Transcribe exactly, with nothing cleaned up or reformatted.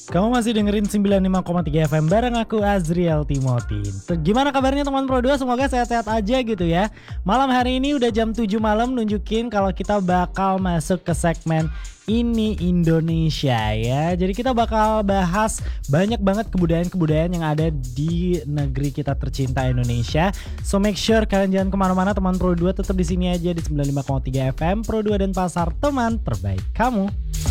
Kamu masih dengerin sembilan puluh lima koma tiga F M bareng aku Azriel Timothy. Gimana kabarnya teman Pro dua? Semoga sehat-sehat aja gitu ya. Malam hari ini udah jam tujuh malam, nunjukin kalau kita bakal masuk ke segmen Ini Indonesia ya. Jadi kita bakal bahas banyak banget kebudayaan-kebudayaan yang ada di negeri kita tercinta Indonesia. So make sure kalian jangan kemana-mana teman Pro dua, tetap di sini aja di sembilan puluh lima koma tiga F M Pro dua dan Pasar, teman terbaik kamu.